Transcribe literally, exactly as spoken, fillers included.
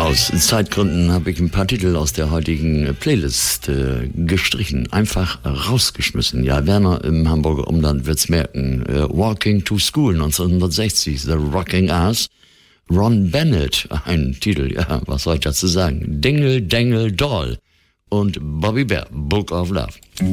Aus Zeitgründen habe ich ein paar Titel aus der heutigen Playlist äh, gestrichen, einfach rausgeschmissen. Ja, Werner im Hamburger Umland wird's merken. Äh, Walking to School neunzehnhundertsechzig, The Rocking Ass. Ron Bennett, ein Titel, ja, was soll ich dazu sagen? Dingle Dangle Doll und Bobby Bear, Book of Love.